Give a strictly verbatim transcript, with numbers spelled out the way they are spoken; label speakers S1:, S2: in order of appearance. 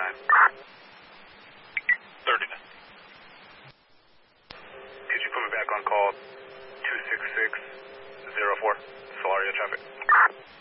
S1: nine.
S2: thirty-nine.
S1: Could you put me back on call two six six zero four, Solaria traffic?